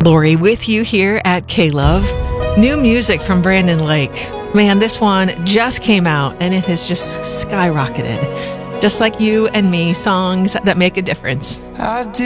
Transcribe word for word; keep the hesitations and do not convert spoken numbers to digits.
Lori with you here at K-Love. New music from Brandon Lake. Man, this one just came out and it has just skyrocketed. Just like you and me, songs that make a difference. I did